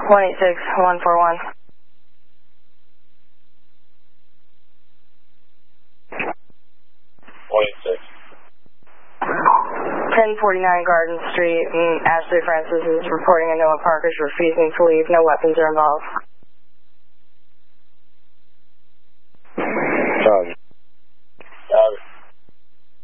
186141. 1049 Garden Street, and Ashley Francis is reporting a Noah Parker is refusing to leave. No weapons are involved.